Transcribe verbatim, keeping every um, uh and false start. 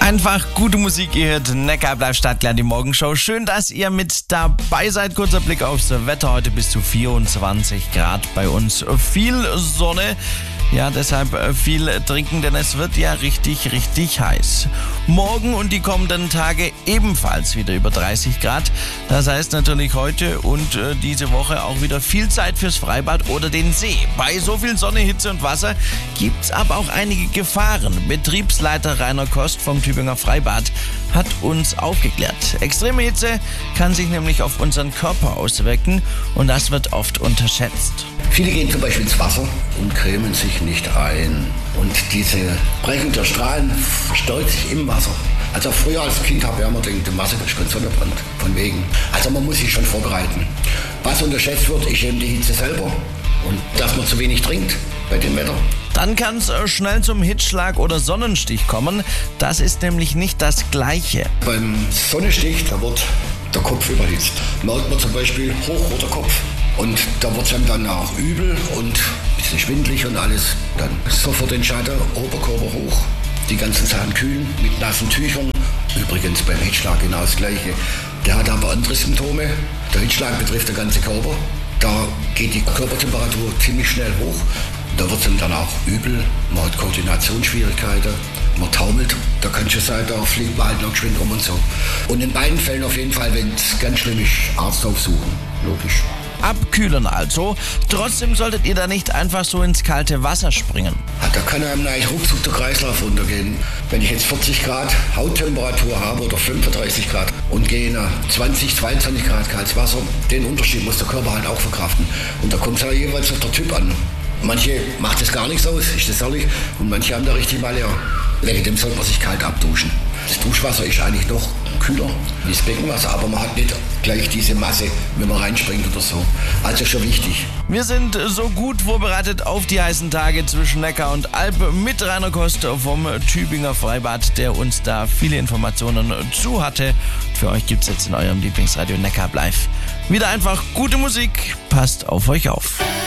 Einfach gute Musik, ihr hört Neckar bleibt startklar, die Morgenshow. Schön, dass ihr mit dabei seid. Kurzer Blick aufs Wetter, heute bis zu vierundzwanzig Grad bei uns. Viel Sonne, ja deshalb viel trinken, denn es wird ja richtig, richtig heiß. Morgen und die kommenden Tage ebenfalls wieder über dreißig Grad. Das heißt natürlich heute und äh, diese Woche auch wieder viel Zeit fürs Freibad oder den See. Bei so viel Sonne, Hitze und Wasser gibt's aber auch einige Gefahren. Betriebsleiter Rainer Kost vom Tübinger Freibad hat uns aufgeklärt. Extreme Hitze kann sich nämlich auf unseren Körper auswirken und das wird oft unterschätzt. Viele gehen zum Beispiel ins Wasser und cremen sich nicht ein. Und diese Brechung der Strahlen verstärkt sich im Wasser. Also früher als Kind habe ich immer gedacht, im Wasser ist keine Sonnenbrand. Von wegen. Also man muss sich schon vorbereiten. Was unterschätzt wird, ist eben die Hitze selber. Und dass man zu wenig trinkt bei dem Wetter. Dann kann es schnell zum Hitzschlag oder Sonnenstich kommen. Das ist nämlich nicht das Gleiche. Beim Sonnenstich, da wird der Kopf überhitzt. Merkt man zum Beispiel hochroter Kopf. Und da wird es einem dann auch übel und ein bisschen schwindelig und alles. Dann sofort den Schatten, Oberkörper hoch, die ganzen Sachen kühlen mit nassen Tüchern. Übrigens beim Hitzschlag genau das Gleiche. Der hat aber andere Symptome. Der Hitzschlag betrifft den ganzen Körper. Da geht die Körpertemperatur ziemlich schnell hoch. Da wird es ihm dann auch übel. Man hat Koordinationsschwierigkeiten. Man taumelt, da kann schon sein, da fliegt man halt noch geschwind rum und so. Und in beiden Fällen auf jeden Fall, wenn es ganz schlimm ist, Arzt aufsuchen. Logisch. Abkühlen also. Trotzdem solltet ihr da nicht einfach so ins kalte Wasser springen. Da kann einem eigentlich ruckzuck der Kreislauf runtergehen. Wenn ich jetzt vierzig Grad Hauttemperatur habe oder fünfunddreißig Grad und gehe in zwanzig, zweiundzwanzig Grad kaltes Wasser, den Unterschied muss der Körper halt auch verkraften. Und da kommt es ja jeweils auf der Typ an. Manche macht das gar nichts aus, ist das ehrlich, und manche haben da richtig mal ja. Wegen dem sollte man sich kalt abduschen. Das Duschwasser ist eigentlich noch kühler wie das Beckenwasser, aber man hat nicht gleich diese Masse, wenn man reinspringt oder so. Also schon wichtig. Wir sind so gut vorbereitet auf die heißen Tage zwischen Neckar und Alp mit Rainer Kost vom Tübinger Freibad, der uns da viele Informationen zu hatte. Für euch gibt's jetzt in eurem Lieblingsradio Neckar Live wieder einfach gute Musik. Passt auf euch auf.